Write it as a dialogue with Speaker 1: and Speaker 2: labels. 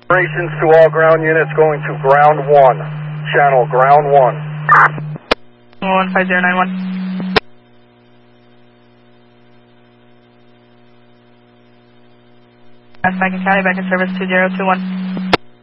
Speaker 1: Operations to all ground units going to ground 1. Channel ground 1.
Speaker 2: 15091. Back in County, back in service 2021.